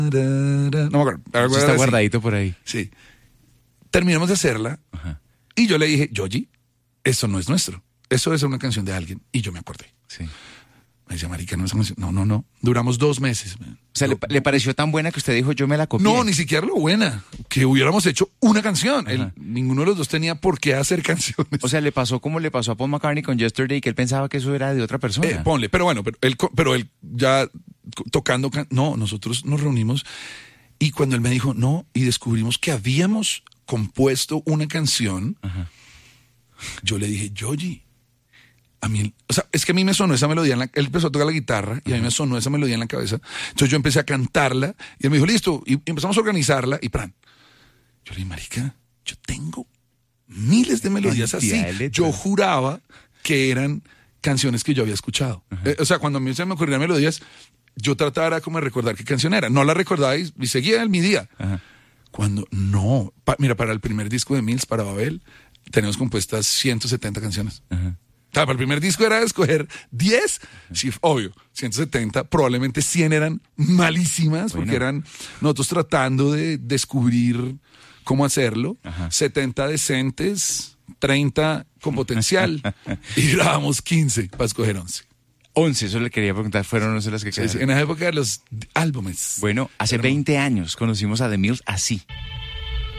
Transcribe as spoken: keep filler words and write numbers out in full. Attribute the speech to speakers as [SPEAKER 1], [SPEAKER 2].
[SPEAKER 1] No me acuerdo.
[SPEAKER 2] Eso está guardadito por ahí.
[SPEAKER 1] Sí. Terminamos de hacerla.
[SPEAKER 2] Ajá.
[SPEAKER 1] Y yo le dije, Yoyi, eso no es nuestro. Eso es una canción de alguien. Y yo me acordé.
[SPEAKER 2] Sí.
[SPEAKER 1] Me decía, marica, no es una canción. No, no, no. Duramos dos meses. Man.
[SPEAKER 2] O sea,
[SPEAKER 1] Yo,
[SPEAKER 2] ¿le, ¿le pareció tan buena que usted dijo, yo me la copié?
[SPEAKER 1] no, ni siquiera lo buena. Que hubiéramos hecho una canción.
[SPEAKER 2] Ajá.
[SPEAKER 1] El, ninguno de los dos tenía por qué hacer canciones.
[SPEAKER 2] O sea, le pasó como le pasó a Paul McCartney con Yesterday, que él pensaba que eso era de otra persona.
[SPEAKER 1] Eh, ponle, pero bueno, pero él, pero él ya tocando, can- no, nosotros nos reunimos y cuando él me dijo no y descubrimos que habíamos compuesto una canción,
[SPEAKER 2] Ajá.
[SPEAKER 1] yo le dije, Yoyi, a mí, o sea, es que a mí me sonó esa melodía, en la, él empezó a tocar la guitarra y a mí me sonó esa melodía en la cabeza, entonces yo empecé a cantarla y él me dijo, listo, y, y empezamos a organizarla y pran. Yo le dije, marica, yo tengo miles de melodías así,
[SPEAKER 2] Cantidad de letras.
[SPEAKER 1] yo juraba que eran canciones que yo había escuchado. Eh, o sea, cuando a mí se me ocurrían melodías, yo trataba como de recordar qué canción era. No la recordaba y, y seguía en mi día.
[SPEAKER 2] Ajá.
[SPEAKER 1] Cuando, no. Pa- mira, para el primer disco de Mills, para Babel, tenemos compuestas ciento setenta canciones.
[SPEAKER 2] Ajá.
[SPEAKER 1] O sea, para el primer disco era escoger diez, sí, obvio, ciento setenta, probablemente cien eran malísimas,
[SPEAKER 2] Bueno.
[SPEAKER 1] porque eran nosotros tratando de descubrir cómo hacerlo,
[SPEAKER 2] Ajá.
[SPEAKER 1] setenta decentes, treinta con potencial, y grabamos quince para escoger once.
[SPEAKER 2] once, eso le quería preguntar, fueron once las que
[SPEAKER 1] Sí,
[SPEAKER 2] quedaron.
[SPEAKER 1] sí, en la época de los álbumes.
[SPEAKER 2] Bueno, hace
[SPEAKER 1] Pero-
[SPEAKER 2] veinte años conocimos a The Mills así.